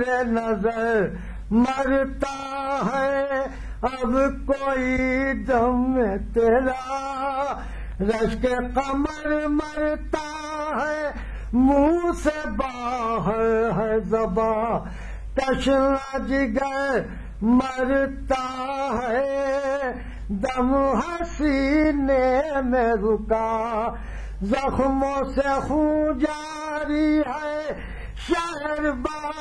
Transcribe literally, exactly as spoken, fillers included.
मेरे नजर मरता है अब कोई दम तेरा, रश के कमर मरता है मुंह से बाहर है ज़बा, तशना जिगर मरता है दम हसीने में रुका, जख्मों से खून जारी है शहर बा